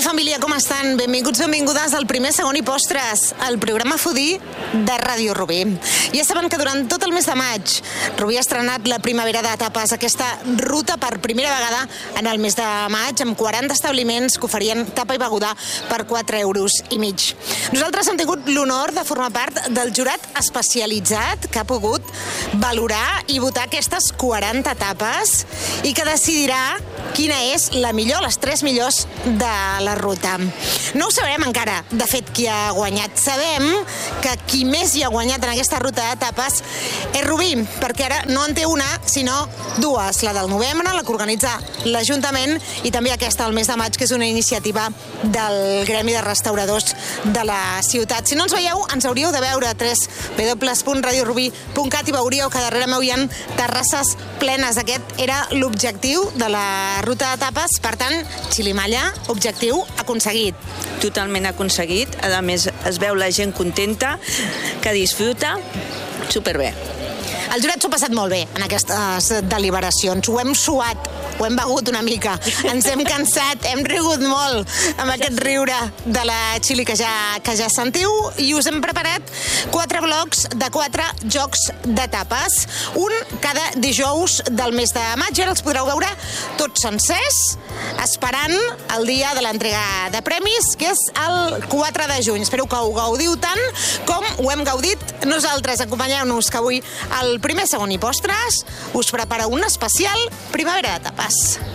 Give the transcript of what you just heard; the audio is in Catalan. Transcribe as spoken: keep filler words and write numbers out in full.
família, com estan? Benvinguts, benvingudes al primer, segon i postres, el programa Foodie de Ràdio Rubí. Ja saben que durant tot el mes de maig Rubí ha estrenat la primavera de tapes, aquesta ruta per primera vegada en el mes de maig, amb quaranta establiments que oferien tapa i beguda per quatre euros i mig. Nosaltres hem tingut l'honor de formar part del jurat especialitzat que ha pogut valorar i votar aquestes quaranta tapes i que decidirà quina és la millor, les tres millors de la ruta. No ho sabrem encara, de fet, qui ha guanyat. Sabem que qui més hi ha guanyat en aquesta ruta de tapes és Rubí, perquè ara no en té una, sinó dues. La del novembre, la que organitza l'Ajuntament, i també aquesta del mes de maig, que és una iniciativa del Gremi de Restauradors de la ciutat. Si no ens veieu, ens hauríeu de veure a w w w punt radio rubí punt cat i veuríeu que darrere meu hi ha terrasses plenes. Aquest era l'objectiu de la ruta de tapes, per tant, Xilimalla, objectiu aconseguit. Totalment aconseguit. A més, es veu la gent contenta, que disfruta superbé. El jurat s'ho ha passat molt bé en aquestes deliberacions. Ho hem suat, ho hem begut una mica, ens hem cansat, hem rigut molt amb aquest riure de la Xili que ja, que ja sentiu, i us hem preparat quatre blocs de quatre jocs de tapes, un cada dijous del mes de maig. Ara els podreu veure tots sencers, esperant el dia de l'entrega de premis, que és el quatre de juny. Espero que ho gaudiu tant com ho hem gaudit nosaltres. Acompanyeu-nos, que avui el primer, segon i postres us prepara un especial primavera de tapes.